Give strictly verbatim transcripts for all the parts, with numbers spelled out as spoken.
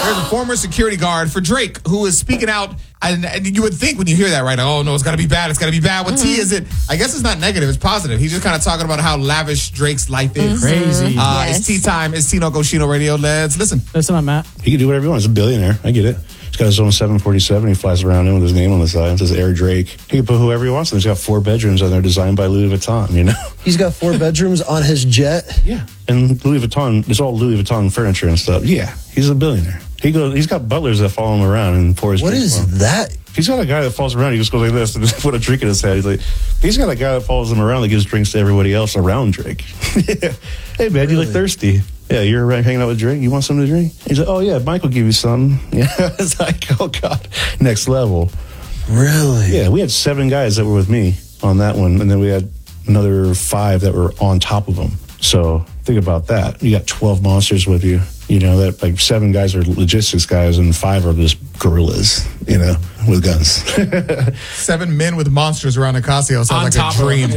There's a former security guard for Drake who is speaking out. And, and you would think when you hear that, right? Oh, no, it's got to be bad. It's got to be bad. What mm-hmm. tea is it? I guess it's not negative. It's positive. He's just kind of talking about how lavish Drake's life is. Mm-hmm. Crazy. Uh, yes. It's tea time. It's Tino Cochino Radio. Let's listen. Listen up, Matt. He can do whatever he wants. He's a billionaire. I get it. He's got his own seven forty-seven. He flies around in with his name on the side. It says Air Drake. He can put whoever he wants. And he's got four bedrooms on there designed by Louis Vuitton, you know? He's got four bedrooms on his jet? Yeah. And Louis Vuitton, it's all Louis Vuitton furniture and stuff. Yeah. He's a billionaire. He goes. He's got butlers that follow him around and pour his What drink is for him. that? He's got a guy that follows around. He just goes like this and just put a drink in his head. He's like, he's got a guy that follows him around that gives drinks to everybody else around Drake. Yeah. Hey, man, really? You look thirsty. Yeah, you're right, hanging out with Drake. You want something to drink? He's like, oh, yeah, Mike will give you some. Yeah, it's like, oh, God, next level. Really? Yeah, we had seven guys that were with me on that one, and then we had another five that were on top of them. So think about that. You got twelve monsters with you. You know, that like seven guys are logistics guys and five are just gorillas, you know, with guns. Seven men with monsters around Ocasio sounds on like top a dream.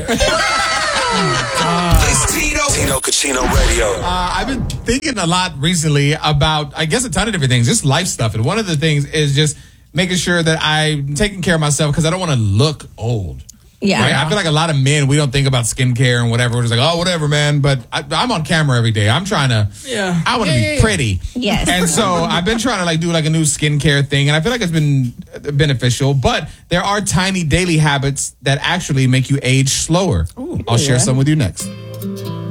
uh, it's Tino. Tino Cochino Radio. Uh, I've been thinking a lot recently about, I guess, a ton of different things, just life stuff. And one of the things is just making sure that I'm taking care of myself because I don't want to look old. Yeah. Right? I feel like a lot of men, we don't think about skincare and whatever. We're just like, oh, whatever, man. But I, I'm on camera every day. I'm trying to, yeah. I want to yeah, be yeah, yeah. pretty. Yes. And so I've been trying to like do like a new skincare thing. And I feel like it's been beneficial. But there are tiny daily habits that actually make you age slower. Ooh, I'll share yeah. some with you next.